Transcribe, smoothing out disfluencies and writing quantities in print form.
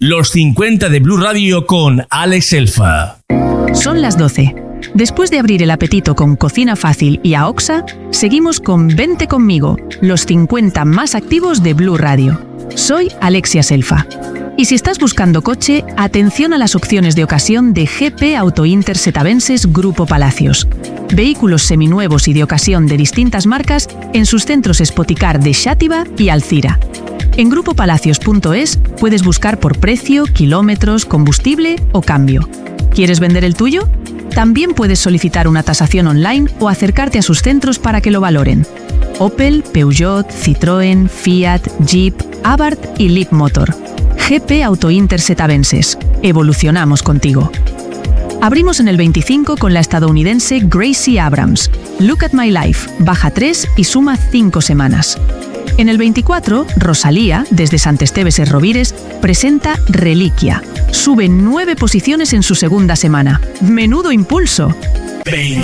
Los 50 de Blue Radio con Alex Elfa. Son las 12. Después de abrir el apetito con Cocina Fácil y AOXA, seguimos con Vente conmigo, los 50 más activos de Blue Radio. Soy Alexia Selfa. Y si estás buscando coche, atención a las opciones de ocasión de GP Auto Inter Setavenses Grupo Palacios. Vehículos seminuevos y de ocasión de distintas marcas en sus centros Spoticar de Xàtiva y Alcira. En grupopalacios.es puedes buscar por precio, kilómetros, combustible o cambio. ¿Quieres vender el tuyo? También puedes solicitar una tasación online o acercarte a sus centros para que lo valoren. Opel, Peugeot, Citroën, Fiat, Jeep, Abarth y Leapmotor. GP Auto Inter Setavenses. Evolucionamos contigo. Abrimos en el 25 con la estadounidense Gracie Abrams. Look at My Life, baja 3 y suma 5 semanas. En el 24, Rosalía, desde Sant Esteves es Rovires, presenta Reliquia. Sube 9 posiciones en su segunda semana. ¡Menudo impulso! 20